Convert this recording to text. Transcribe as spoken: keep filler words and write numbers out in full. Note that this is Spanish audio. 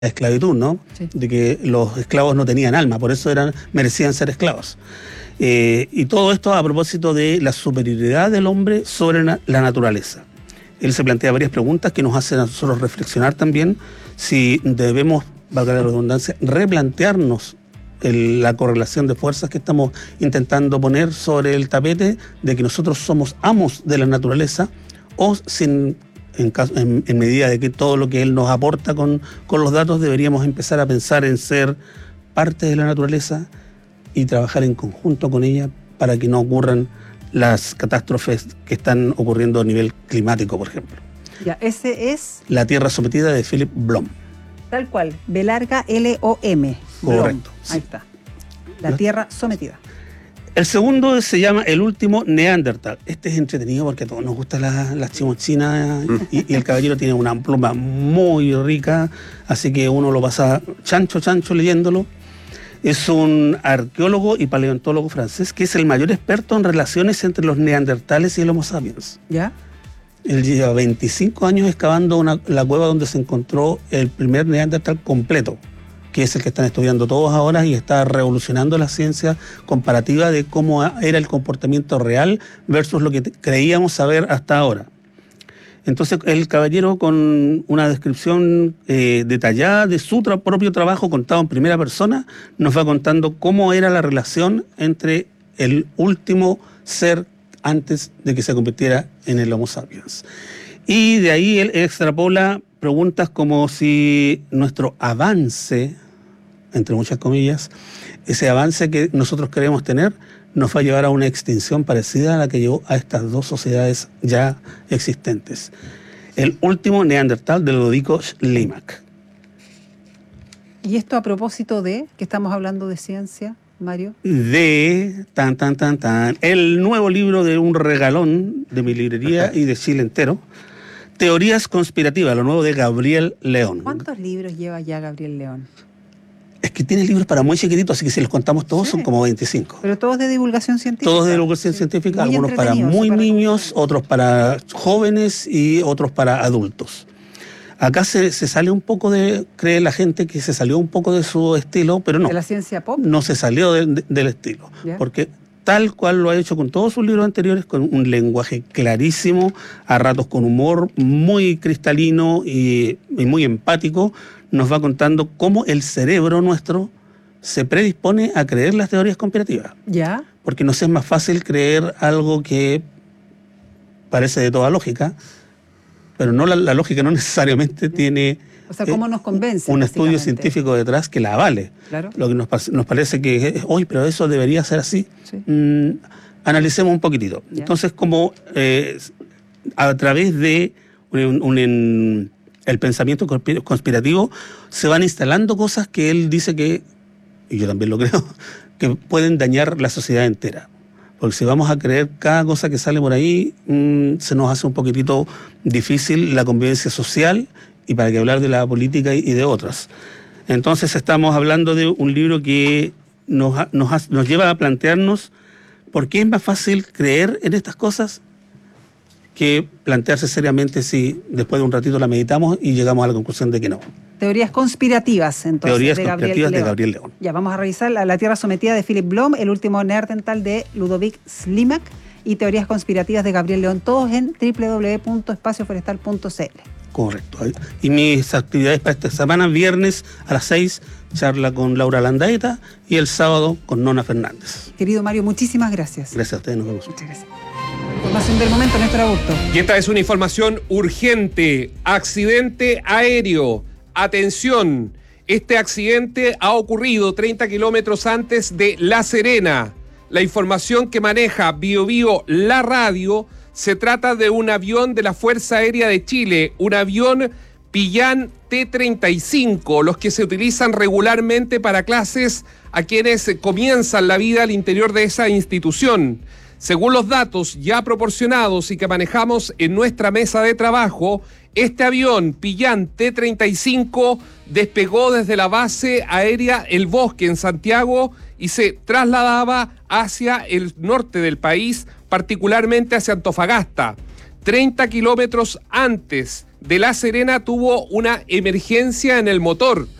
esclavitud, ¿no? Sí. De que los esclavos no tenían alma, por eso eran, merecían ser esclavos. Eh, y todo esto a propósito de la superioridad del hombre sobre na- la naturaleza. Él se plantea varias preguntas que nos hacen a nosotros reflexionar también si debemos, valga la redundancia, replantearnos el, la correlación de fuerzas que estamos intentando poner sobre el tapete de que nosotros somos amos de la naturaleza o sin... En, caso, en, en medida de que todo lo que él nos aporta con, con los datos, deberíamos empezar a pensar en ser parte de la naturaleza y trabajar en conjunto con ella para que no ocurran las catástrofes que están ocurriendo a nivel climático, por ejemplo. Ya, ese es... La Tierra Sometida de Philip Blom. Tal cual, B larga L O M. Correcto. Ahí Sí. está. La Tierra Sometida. El segundo se llama El Último Neandertal. Este es entretenido porque a todos nos gustan las, las chimochinas y, y el caballero tiene una pluma muy rica, así que uno lo pasa chancho, chancho leyéndolo. Es un arqueólogo y paleontólogo francés que es el mayor experto en relaciones entre los neandertales y el Homo sapiens. ¿Ya? Él lleva veinticinco años excavando una, la cueva donde se encontró el primer neandertal completo, que es el que están estudiando todos ahora y está revolucionando la ciencia comparativa de cómo era el comportamiento real versus lo que creíamos saber hasta ahora. Entonces el caballero, con una descripción eh, detallada de su tra- propio trabajo contado en primera persona, nos va contando cómo era la relación entre el último ser antes de que se convirtiera en el Homo sapiens. Y de ahí él extrapola preguntas como si nuestro avance, entre muchas comillas, ese avance que nosotros queremos tener, nos va a llevar a una extinción parecida a la que llevó a estas dos sociedades ya existentes. El último neandertal de Ludovico Schliemann. ¿Y esto a propósito de que estamos hablando de ciencia, Mario? De tan, tan, tan, tan, el nuevo libro de un regalón de mi librería y de Chile entero, Teorías conspirativas, lo nuevo de Gabriel León. ¿Cuántos libros lleva ya Gabriel León? Es que tiene libros para muy chiquititos, así que si los contamos todos Sí. son como veinticinco. Pero todos de divulgación científica. Todos de divulgación Sí. científica, Muy algunos para entretenidos, muy súper niños, recomendable. otros para jóvenes y otros para adultos. Acá se, se sale un poco de, cree la gente que se salió un poco de su estilo, pero no, ¿De la ciencia pop? no se salió de- de- del estilo. ¿Ya? Porque tal cual lo ha hecho con todos sus libros anteriores, con un lenguaje clarísimo, a ratos con humor muy cristalino y, y muy empático, nos va contando cómo el cerebro nuestro se predispone a creer las teorías conspirativas. ¿Ya? Porque nos es más fácil creer algo que parece de toda lógica, pero no la, la lógica no necesariamente tiene O sea, ¿cómo eh, nos convence? un estudio básicamente? científico detrás que la avale. Claro. Lo que nos, pa- nos parece que es, hoy, pero eso debería ser así. Sí. Mm, analicemos un poquitito. Ya. Entonces, como eh, a través de un, un- en el pensamiento conspi- conspirativo se van instalando cosas que él dice que, y yo también lo creo, que pueden dañar la sociedad entera. Porque si vamos a creer cada cosa que sale por ahí, mmm, se nos hace un poquitito difícil la convivencia social y para que hablar de la política y, y de otras. Entonces estamos hablando de un libro que nos, ha- nos, ha- nos lleva a plantearnos por qué es más fácil creer en estas cosas que plantearse seriamente si después de un ratito la meditamos y llegamos a la conclusión de que no. Teorías conspirativas, entonces, Teorías de Gabriel conspirativas de León. Gabriel León. Ya, vamos a revisar la, la Tierra Sometida de Philip Blom, El Último Neandertal de Ludovic Schliemann y Teorías conspirativas de Gabriel León, todos en doble u doble u doble u punto espacio forestal punto c l. Correcto. Y mis actividades para esta semana: viernes a las seis, charla con Laura Landaeta, y el sábado con Nona Fernández. Querido Mario, muchísimas gracias. Gracias a ustedes, nos vemos. Muchas gracias. Información del momento, Néstor Augusto. Y esta es una información urgente. Accidente aéreo. Atención, este accidente ha ocurrido treinta kilómetros antes de La Serena. La información que maneja Bio Bio La Radio, se trata de un avión de la Fuerza Aérea de Chile, un avión Pillán T treinta y cinco, los que se utilizan regularmente para clases a quienes comienzan la vida al interior de esa institución. Según los datos ya proporcionados y que manejamos en nuestra mesa de trabajo, este avión Pillán T treinta y cinco despegó desde la base aérea El Bosque en Santiago y se trasladaba hacia el norte del país, particularmente hacia Antofagasta. treinta kilómetros antes de La Serena tuvo una emergencia en el motor.